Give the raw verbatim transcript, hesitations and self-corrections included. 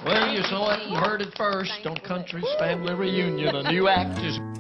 Well, you saw it and heard it first on Country's Family Reunion. A new act is